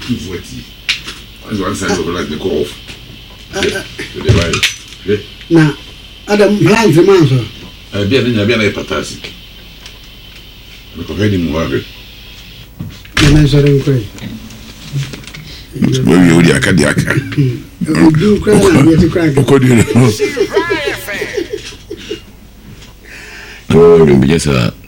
240. As one side of like the call. Now, Adam plans a man, sir. I've been a patastic. Look already more. And I said, okay. Maybe you are cardiac. You cry, you cry. Yes,